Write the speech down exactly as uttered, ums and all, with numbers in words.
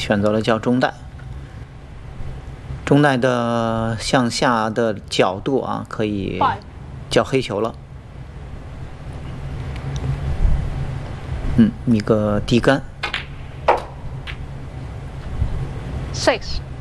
选择了叫中带。中带的向下的角度啊，可以叫黑球了。嗯，一个低杆。 Six。